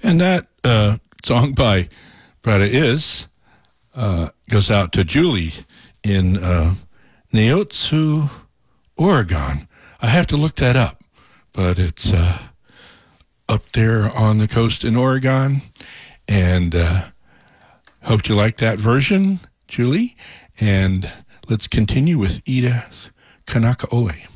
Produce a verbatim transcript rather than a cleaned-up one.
And that uh, song by Brada Is uh, goes out to Julie in uh, Neotsu, Oregon. I have to look that up, but it's uh, up there on the coast in Oregon. And uh, hope you like that version, Julie. And let's continue with Ida Kanakaole.